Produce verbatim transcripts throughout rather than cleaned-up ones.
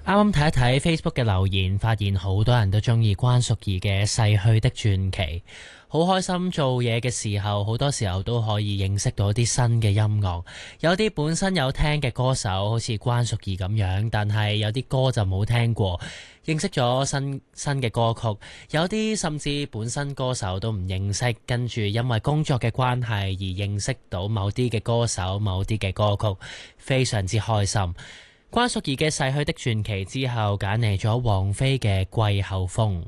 啱啱睇一睇 Facebook 嘅留言，發現好多人都中意關淑怡嘅《逝去的傳奇》，好開心做嘢嘅時候，好多時候都可以認識到啲新嘅音樂。有啲本身有聽嘅歌手，好似關淑怡咁樣，但係有啲歌就冇聽過，認識咗新新嘅歌曲。有啲甚至本身歌手都唔認識，跟住因為工作嘅關係而認識到某啲嘅歌手、某啲嘅歌曲，非常之開心。關淑怡嘅《逝去的傳奇》之後，揀嚟咗王菲嘅《季候風》。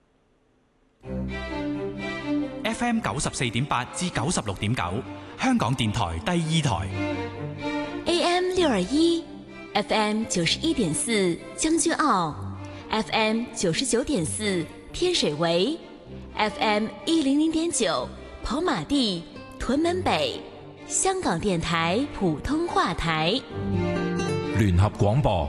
F M 九十四點八至九十六點九，香港電台第二台。 A M 六二一，F M 九十一點四，將軍澳 ，F M 九十九點四，天水圍 ，F M 一零零點九，跑馬地、屯門北，香港電台普通話台。 聯合廣播，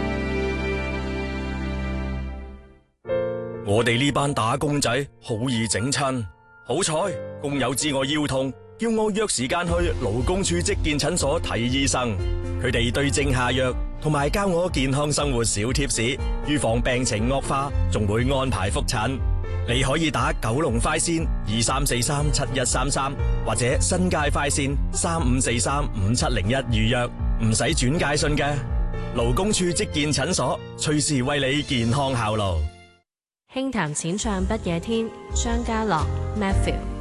我哋呢班打工仔好易整親，好彩工友知我腰痛，叫我約時間去勞工處職健診所睇醫生。佢哋對症下藥，同埋教我健康生活小貼士，預防病情惡化，仲會安排覆診。你可以打九龍快線二三四三七一三三，或者新界快線三五四三五七零一預約。唔使轉介信嘅，勞工處職健診所隨時為你健康效勞。 輕談淺唱不夜天，張家樂 Matthew。